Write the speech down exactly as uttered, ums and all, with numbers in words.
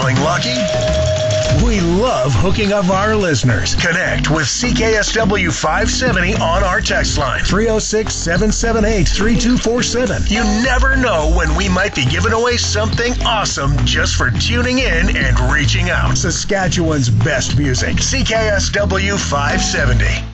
Feeling lucky? We love hooking up our listeners. Connect with C K S W five seventy on our text line, three oh six, seven seven eight, three two four seven. You never know when we might be giving away something awesome just for tuning in and reaching out. Saskatchewan's best music, C K S W five seventy.